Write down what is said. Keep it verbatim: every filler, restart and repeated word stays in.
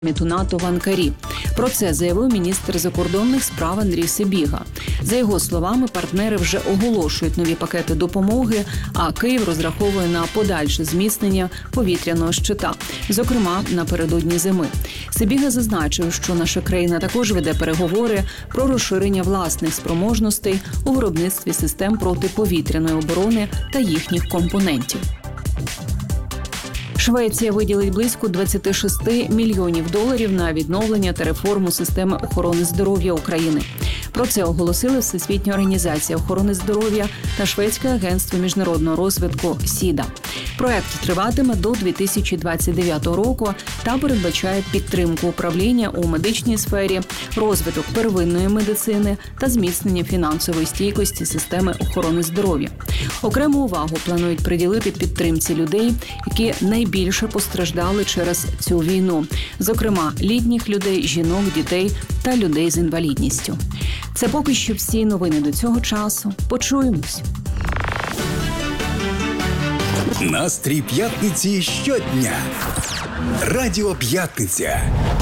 саміту НАТО в Анкарі. Про це заявив міністр закордонних справ Андрій Сибіга. За його словами, партнери вже оголошують нові пакети допомоги, а Київ розраховує на подальше зміцнення повітряного щита, зокрема напередодні зими. Сибіга зазначив, що наша країна також веде переговори про розширення власних спроможностей у виробництві систем протиповітряної оборони та їхніх компонентів. Швеція виділить близько двадцять шість мільйонів доларів на відновлення та реформу системи охорони здоров'я України. Про це оголосили Всесвітня організація охорони здоров'я та Шведське агентство міжнародного розвитку СІДА. Проект триватиме до дві тисячі двадцять дев'ятого року та передбачає підтримку управління у медичній сфері, розвиток первинної медицини та зміцнення фінансової стійкості системи охорони здоров'я. Окрему увагу планують приділити підтримці людей, які найбільше постраждали через цю війну, зокрема літніх людей, жінок, дітей та людей з інвалідністю. Це поки що всі новини до цього часу. Почуємось. Настрій п'ятниці щодня. Радіо П'ятниця.